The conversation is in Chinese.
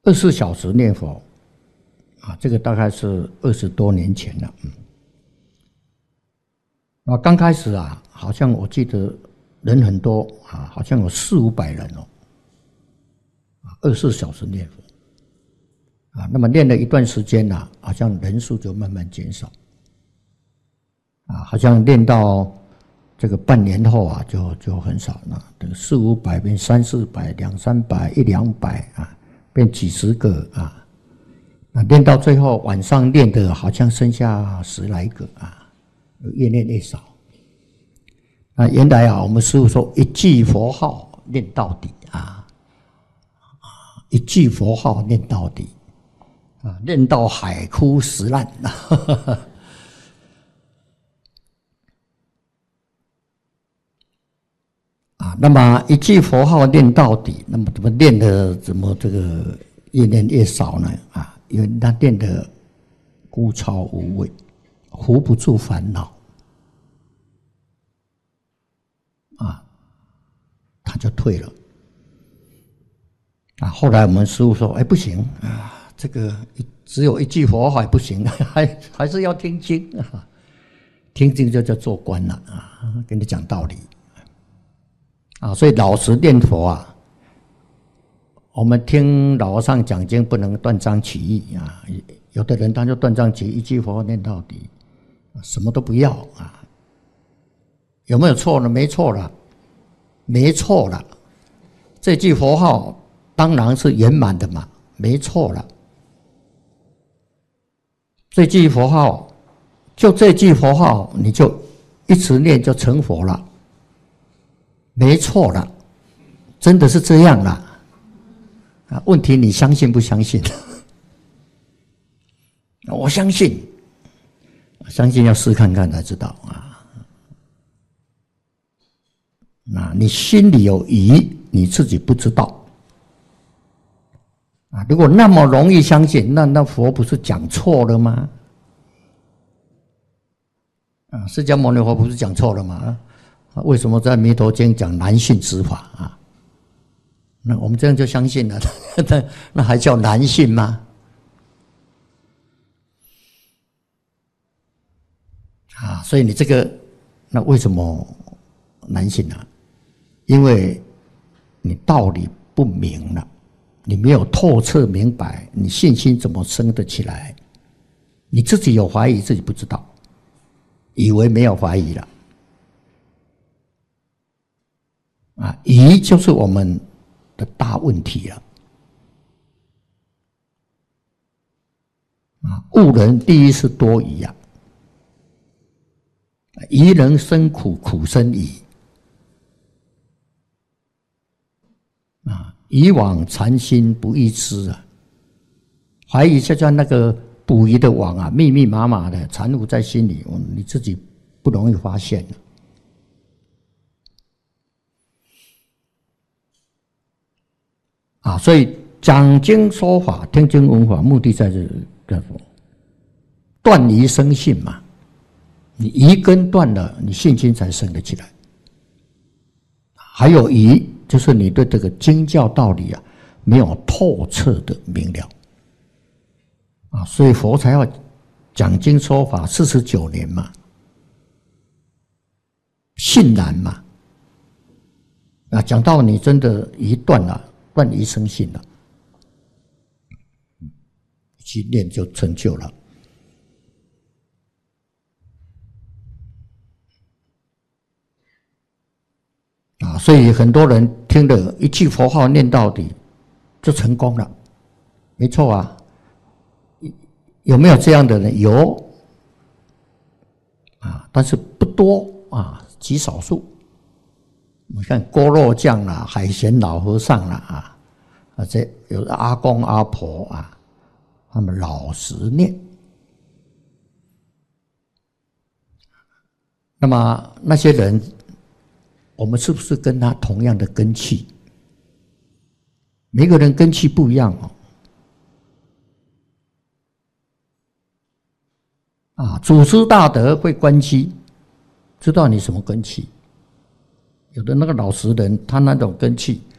24小时念佛啊，这个大概是20多年前了。刚开始啊，好像我记得人很多啊，好像有400-500人哦，24小时念佛啊。那么念了一段时间呢，好像人数就慢慢减少啊，好像念到这个半年后啊，就很少了，这个400-500变300-400、200-300、100-200啊，变几十个啊。念到最后晚上念的好像剩下10来个啊。越念越少。原来啊，我们师父说一句佛号念到底啊，一句佛号念到底啊，念到海枯石烂啊。那么一句佛号念到底，那么怎么念的怎么这个越念越少呢？啊，因为他念的枯燥无味，扶不住烦恼。他就退了啊。后来我们师父说：“不行啊，这个只有一句佛号还不行，还是要听经啊。听经就叫做观了啊，跟你讲道理啊。所以老实念佛啊，我们听老和尚讲经不能断章取义啊。有的人他就断章取义，一句佛号念到底，什么都不要啊。有没有错呢？没错了。”没错了，这句佛号当然是圆满的嘛，没错了。这句佛号，就这句佛号，你就一直念就成佛了，没错了，真的是这样了。啊，问题你相信不相信？我相信，相信要试看看才知道啊。你心里有疑，你自己不知道啊。如果那么容易相信，那佛不是讲错了吗？啊，释迦牟尼佛不是讲错了吗？为什么在《弥陀经》讲难信之法啊？那我们这样就相信了，那还叫难信吗？啊，所以你这个，那为什么难信呢？因为你道理不明了，你没有透彻明白，你信心怎么生得起来？你自己有怀疑，自己不知道，以为没有怀疑了啊，疑就是我们的大问题了啊。误人第一是多疑啊，疑人生苦，苦生疑。以往禅心不易知啊，怀疑就像那个捕鱼的网啊，密密麻麻的缠缚在心里，你自己不容易发现啊。所以讲经说法、听经闻法，目的在这叫做断疑生信嘛。你疑根断了，你信心才生得起来。还有疑，就是你对这个经教道理啊没有透彻的明了啊，所以佛才要讲经说法49年嘛，信然嘛啊，讲到你真的疑断了，断疑生信了，去念就成就了。啊，所以很多人听了一句佛号念到底，就成功了，没错啊。有没有这样的人？有啊，但是不多啊，极少数。你看锅肉酱啦、海鲜老和尚啦这有阿公阿婆啊，他们老实念。那么那些人，我们是不是跟他同样的根器？每个人根器不一样啊，祖师大德会观机，知道你什么根器。有的那个老实人，他那种根器